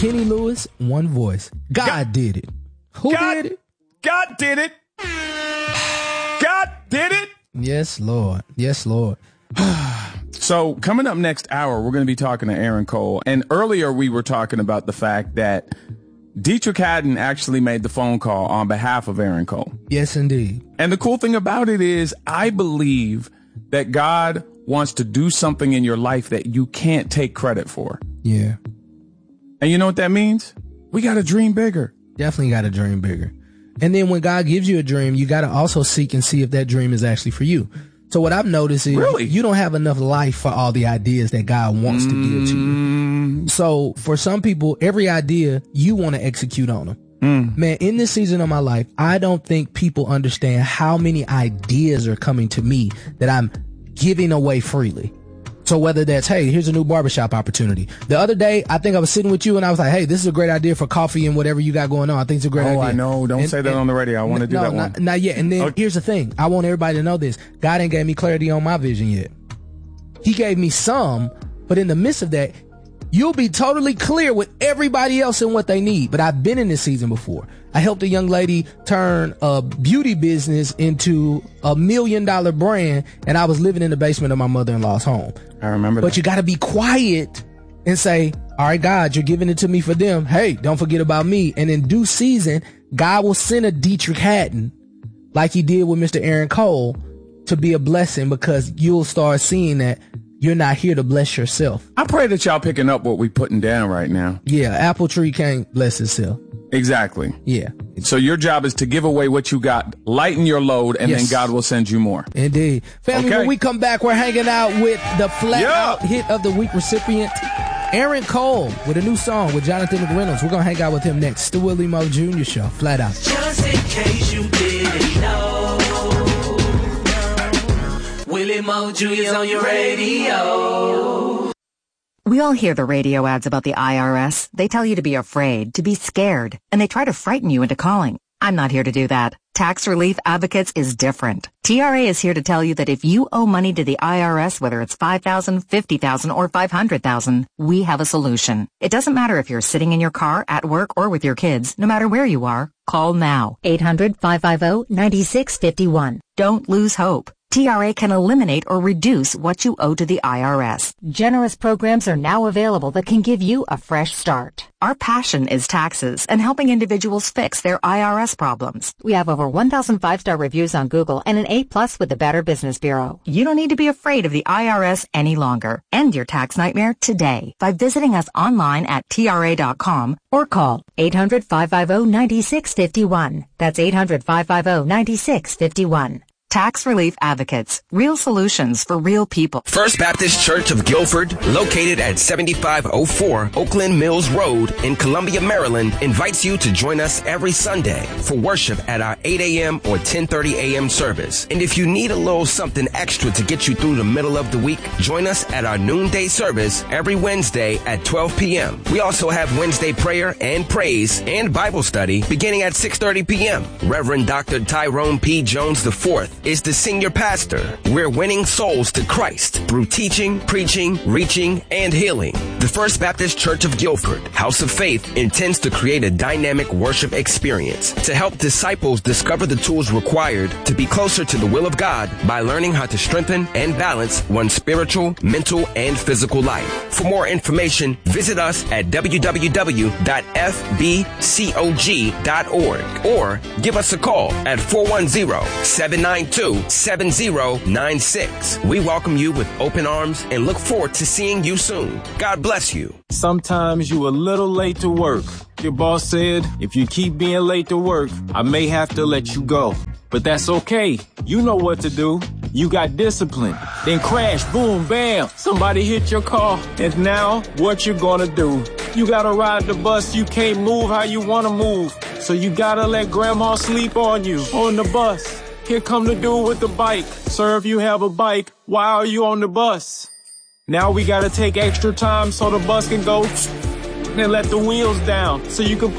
Kenny Lewis, one voice. God did it. Who did it? God did it. God did it. Yes, Lord. Yes, Lord. So coming up next hour, we're going to be talking to Aaron Cole. And earlier we were talking about the fact that Deitrick Haddon actually made the phone call on behalf of Aaron Cole. Yes, indeed. And the cool thing about it is I believe that God wants to do something in your life that you can't take credit for. Yeah. And you know what that means? We got to dream bigger. Definitely got to dream bigger. And then when God gives you a dream, you got to also seek and see if that dream is actually for you. So what I've noticed is you don't have enough life for all the ideas that God wants to give to you. So for some people, every idea, you want to execute on them. Man, in this season of my life, I don't think people understand how many ideas are coming to me that I'm giving away freely. So whether that's, hey, here's a new barbershop opportunity. The other day, I think I was sitting with you and I was like, hey, this is a great idea for coffee and whatever you got going on. I think it's a great idea. Oh, I know. Don't say that on the radio. I want to do that one. Not yet. And then here's the thing. I want everybody to know this. God ain't gave me clarity on my vision yet. He gave me some, but in the midst of that, you'll be totally clear with everybody else and what they need. But I've been in this season before. I helped a young lady turn a beauty business into $1 million brand, and I was living in the basement of my mother-in-law's home. I remember that. But you got to be quiet and say, all right, God, you're giving it to me for them. Hey, don't forget about me. And in due season, God will send a Deitrick Haddon like he did with Mr. Aaron Cole to be a blessing, because you'll start seeing that you're not here to bless yourself. I pray that y'all picking up what we putting down right now. Yeah, apple tree can't bless itself. Exactly. Yeah. So your job is to give away what you got, lighten your load, and then God will send you more. Indeed. Family, when we come back, we're hanging out with the Flat Out Hit of the Week recipient, Aaron Cole, with a new song with Jonathan McReynolds. We're going to hang out with him next. The Willie Moe Jr. Show, Flat Out. Just in case you didn't know, Willie Moe Jr. is on your radio. We all hear the radio ads about the IRS. They tell you to be afraid, to be scared, and they try to frighten you into calling. I'm not here to do that. Tax Relief Advocates is different. TRA is here to tell you that if you owe money to the IRS, whether it's $5,000, $50,000, or $500,000, we have a solution. It doesn't matter if you're sitting in your car, at work, or with your kids. No matter where you are, call now. 800-550-9651. Don't lose hope. TRA can eliminate or reduce what you owe to the IRS. Generous programs are now available that can give you a fresh start. Our passion is taxes and helping individuals fix their IRS problems. We have over 1,000 5-star reviews on Google and an A+ with the Better Business Bureau. You don't need to be afraid of the IRS any longer. End your tax nightmare today by visiting us online at TRA.com or call 800-550-9651. That's 800-550-9651. Tax Relief Advocates. Real solutions for real people. First Baptist Church of Guilford, located at 7504 Oakland Mills Road in Columbia, Maryland, invites you to join us every Sunday for worship at our 8 a.m. or 10:30 a.m. service. And if you need a little something extra to get you through the middle of the week, join us at our noonday service every Wednesday at 12 p.m. We also have Wednesday prayer and praise and Bible study beginning at 6:30 p.m. Reverend Dr. Tyrone P. Jones IV is the senior pastor. We're winning souls to Christ through teaching, preaching, reaching, and healing. The First Baptist Church of Guilford, House of Faith, intends to create a dynamic worship experience to help disciples discover the tools required to be closer to the will of God by learning how to strengthen and balance one's spiritual, mental, and physical life. For more information, visit us at www.fbcog.org or give us a call at 410-792-7096. We welcome you with open arms and look forward to seeing you soon. God bless you. Sometimes you a little late to work. Your boss said, if you keep being late to work, I may have to let you go. But that's okay. You know what to do. You got discipline. Then crash, boom, bam. Somebody hit your car. And now, what you gonna do? You gotta ride the bus. You can't move how you wanna move. So you gotta let grandma sleep on you on the bus. Here come the dude with the bike. Sir, if you have a bike, why are you on the bus? Now we gotta take extra time so the bus can go and let the wheels down so you can put